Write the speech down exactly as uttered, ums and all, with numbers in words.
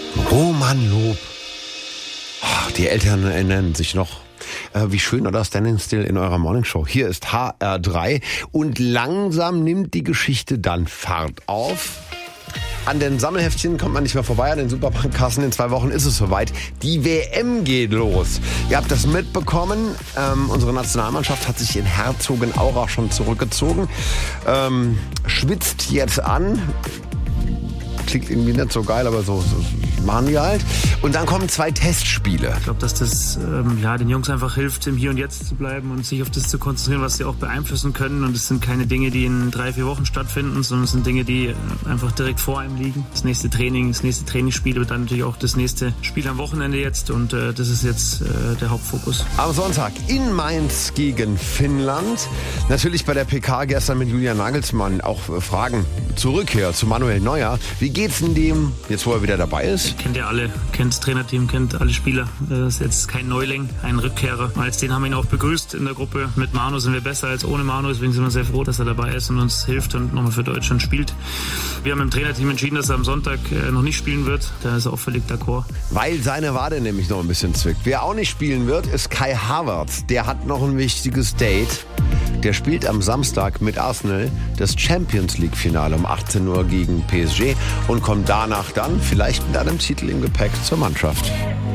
Roman Loob. Ach, die Eltern erinnern sich noch. Äh, wie schön war das Standing Still in eurer Morningshow. Hier ist H R drei und langsam nimmt die Geschichte dann Fahrt auf. An den Sammelheftchen kommt man nicht mehr vorbei, an den Supermarktkassen. In zwei Wochen ist es soweit. Die W M geht los. Ihr habt das mitbekommen. Ähm, unsere Nationalmannschaft hat sich in Herzogenaurach schon zurückgezogen. Ähm, schwitzt jetzt an. Klingt irgendwie nicht so geil, aber so, so machen die halt. Und dann kommen zwei Testspiele. Ich glaube, dass das ähm, ja, den Jungs einfach hilft, im Hier und Jetzt zu bleiben und sich auf das zu konzentrieren, was sie auch beeinflussen können. Und es sind keine Dinge, die in drei, vier Wochen stattfinden, sondern es sind Dinge, die einfach direkt vor einem liegen. Das nächste Training, das nächste Trainingsspiel wird dann natürlich auch das nächste Spiel am Wochenende jetzt. Und äh, das ist jetzt äh, der Hauptfokus. Am Sonntag in Mainz gegen Finnland. Natürlich bei der P K gestern mit Julian Nagelsmann auch Fragen zur Rückkehr zu Manuel Neuer. Wie geht's denn dem, jetzt wo er wieder dabei ist? Kennt ihr alle, kennt das Trainerteam, kennt alle Spieler. Das ist jetzt kein Neuling, ein Rückkehrer. Als den haben wir ihn auch begrüßt in der Gruppe. Mit Manu sind wir besser als ohne Manu, deswegen sind wir sehr froh, dass er dabei ist und uns hilft und nochmal für Deutschland spielt. Wir haben im Trainerteam entschieden, dass er am Sonntag noch nicht spielen wird. Da ist er auch völlig d'accord. Weil seine Wade nämlich noch ein bisschen zwickt. Wer auch nicht spielen wird, ist Kai Havertz. Der hat noch ein wichtiges Date. Der spielt am Samstag mit Arsenal das Champions-League-Finale um achtzehn Uhr gegen P S G und kommt danach dann vielleicht mit einem Titel im Gepäck zur Mannschaft.